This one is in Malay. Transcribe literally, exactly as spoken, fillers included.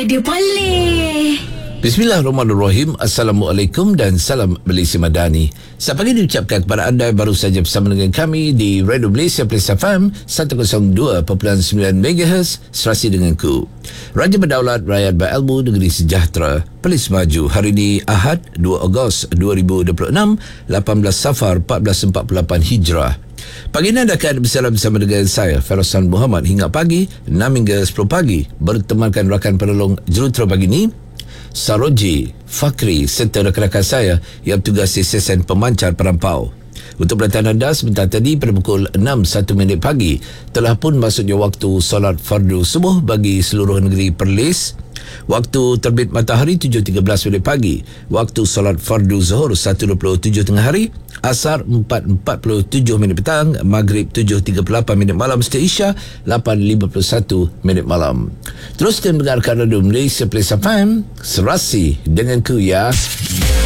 dia boleh. Bismillahirrahmanirrahim. Assalamualaikum dan salam Malaysia Madani. Selamat pagi diucapkan kepada anda yang baru saja bersama dengan kami di Radio Malaysia Plus F M seratus dua perpuluhan sembilan megahertz serasi denganku. Raja Berdaulat, Rakyat Berilmu, Negeri Sejahtera, Perlis Maju. Hari ini Ahad dua Ogos dua ribu dua puluh enam, lapan belas Safar empat belas empat puluh lapan Hijrah. Pagi ini anda akan bersama bersama dengan saya Farazan Muhammad hingga pagi enam hingga sepuluh pagi, bertemankan rakan penolong jurutera pagi ini Saroji, Fakri serta rakan-rakan saya yang bertugas di sesen pemancar perampau. Untuk perhatian anda, sebentar tadi pada pukul enam satu minit pagi telah pun masuknya waktu solat fardu subuh bagi seluruh negeri Perlis. Waktu terbit matahari tujuh tiga belas minit pagi. Waktu solat fardu zuhur satu dua puluh tujuh tengah hari. Asar empat empat puluh tujuh minit petang. Maghrib tujuh tiga puluh lapan minit malam. Serta Isya lapan lima puluh satu minit malam. Terus mendengarkan Radio Malaysia Plus F M serasi denganku ya.